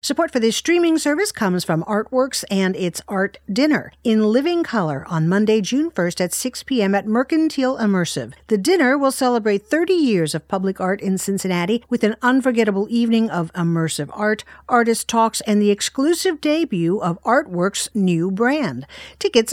Support for this streaming service comes from Artworks and its Art Dinner in living color on Monday, June 1st at 6 p.m. at Mercantile Immersive. The dinner will celebrate 30 years of public art in Cincinnati with an unforgettable evening of immersive art, artist talks, and the exclusive debut of Artworks' new brand. Tickets